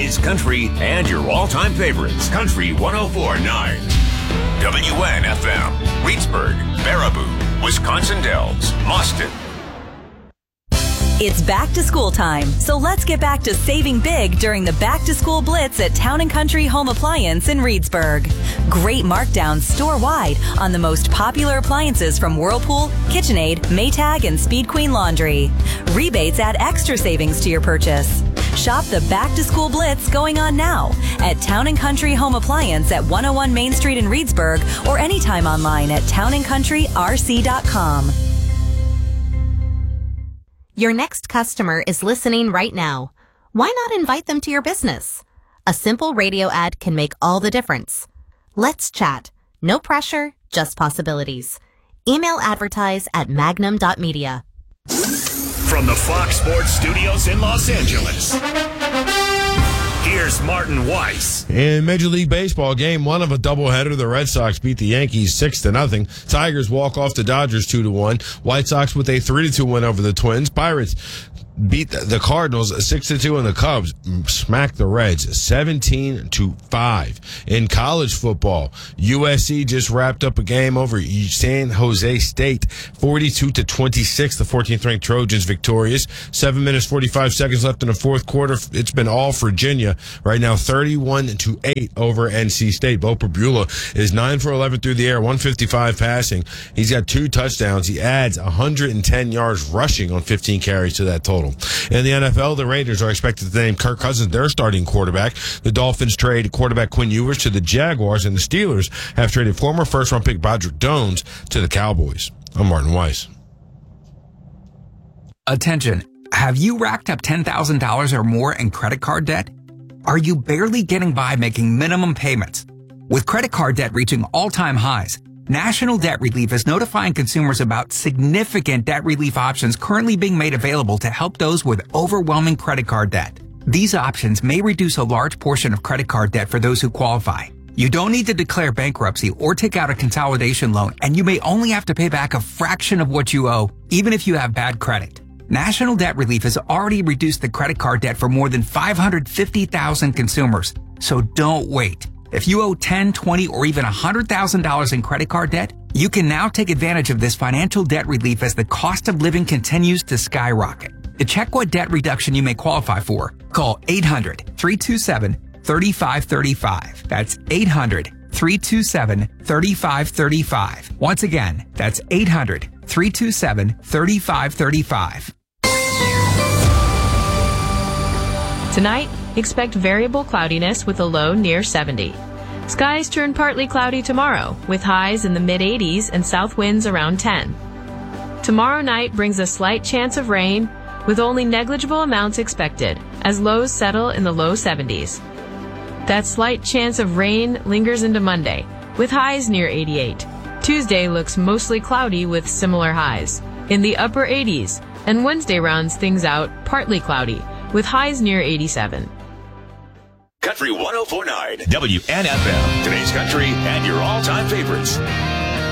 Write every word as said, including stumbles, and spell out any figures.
Today's country and your all-time favorites. Country one oh four point nine. W N F M. Reedsburg, Baraboo, Wisconsin Dells, Boston. It's back to school time, so let's get back to saving big during the Back to School Blitz at Town and Country Home Appliance in Reedsburg. Great markdowns store-wide on the most popular appliances from Whirlpool, KitchenAid, Maytag, and Speed Queen Laundry. Rebates add extra savings to your purchase. Shop the Back to School Blitz going on now at Town and Country Home Appliance at one oh one Main Street in Reedsburg or anytime online at town and country r c dot com. Your next customer is listening right now. Why not invite them to your business? A simple radio ad can make all the difference. Let's chat. No pressure, just possibilities. Email advertise at magnum dot media. From the Fox Sports Studios in Los Angeles, here's Martin Weiss. In Major League Baseball, game one of a doubleheader, the Red Sox beat the Yankees six to nothing. Tigers walk off the Dodgers two to one. White Sox with a three to two win over the Twins. Pirates beat the Cardinals six to two, and the Cubs smacked the Reds seventeen to five. In college football, U S C just wrapped up a game over San Jose State, forty-two to twenty-six. The fourteenth ranked Trojans victorious. Seven minutes, forty-five seconds left in the fourth quarter. It's been all Virginia right now, thirty-one to eight over N C State. Bo Perbula is nine for eleven through the air, one fifty-five passing. He's got two touchdowns. He adds one hundred ten yards rushing on fifteen carries to that total. In the N F L, the Raiders are expected to name Kirk Cousins their starting quarterback. The Dolphins trade quarterback Quinn Ewers to the Jaguars, and the Steelers have traded former first-round pick Broderick Jones to the Cowboys. I'm Martin Weiss. Attention. Have you racked up ten thousand dollars or more in credit card debt? Are you barely getting by making minimum payments? With credit card debt reaching all-time highs, National Debt Relief is notifying consumers about significant debt relief options currently being made available to help those with overwhelming credit card debt. These options may reduce a large portion of credit card debt for those who qualify. You don't need to declare bankruptcy or take out a consolidation loan, and you may only have to pay back a fraction of what you owe, even if you have bad credit. National Debt Relief has already reduced the credit card debt for more than five hundred fifty thousand consumers, so don't wait. If you owe ten, twenty, or even one hundred thousand dollars in credit card debt, you can now take advantage of this financial debt relief as the cost of living continues to skyrocket. To check what debt reduction you may qualify for, call eight hundred, three two seven, three five three five. That's eight hundred, three two seven, three five three five. Once again, that's eight hundred, three two seven, three five three five. Tonight, expect variable cloudiness with a low near seventy. Skies turn partly cloudy tomorrow, with highs in the mid eighties and south winds around ten. Tomorrow night brings a slight chance of rain, with only negligible amounts expected, as lows settle in the low seventies. That slight chance of rain lingers into Monday, with highs near eighty-eight. Tuesday looks mostly cloudy with similar highs, in the upper eighties, and Wednesday rounds things out partly cloudy, with highs near eighty-seven. Country one oh four point nine, W N F M. Today's country and your all-time favorites.